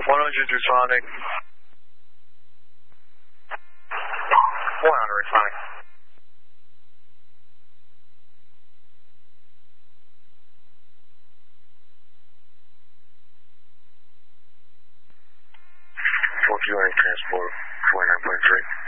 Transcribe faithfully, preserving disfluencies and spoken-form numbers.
one hundred responding. one hundred responding. four Q A transport, forty-nine point three.